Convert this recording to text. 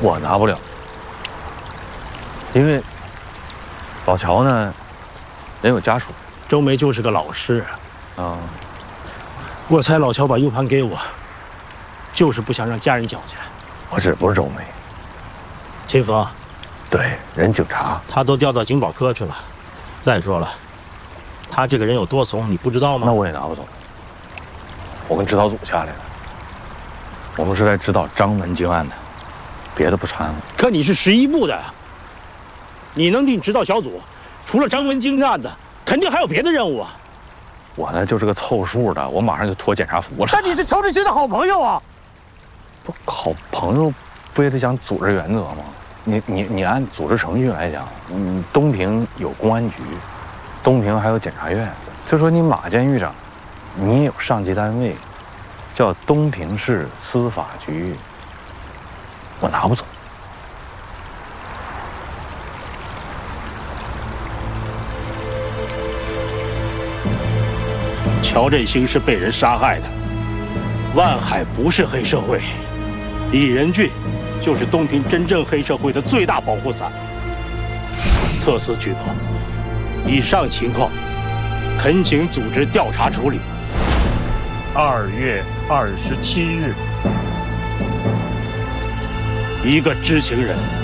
我拿不了，因为老乔呢，人有家属。 周梅就是个老实啊。 我猜老乔把 U 盘给我，就是不想让家人搅起来。 不是周梅， 秦风。 对，人警察， 他都调到警保科去了。再说了，他这个人有多怂，你不知道吗？ 那我也拿不走。我跟指导组下来的，我们是来指导张文京案的，别的不掺和。 可你是11部的，你能进指导小组，除了张文京案子，肯定还有别的任务啊。 我呢就是个凑数的，我马上就脱检查服了。 但你是乔振新的好朋友啊！ 不，好朋友不也得讲组织原则吗？你按组织程序来讲，东平有公安局，东平还有检察院。就说你马监狱长，你也有上级单位，叫东平市司法局，我拿不走。 乔振兴是被人杀害的，万海不是黑社会，李仁俊就是东平真正黑社会的最大保护伞。特此举报，以上情况恳请组织调查处理。2月27日，一个知情人